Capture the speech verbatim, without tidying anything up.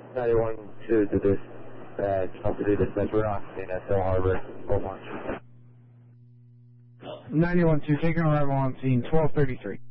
ninety-one two to this, uh, Altitude Dispatch, we're on scene at Hill Harbor, full launch. ninety-one two, taking arrival on scene, twelve thirty-three.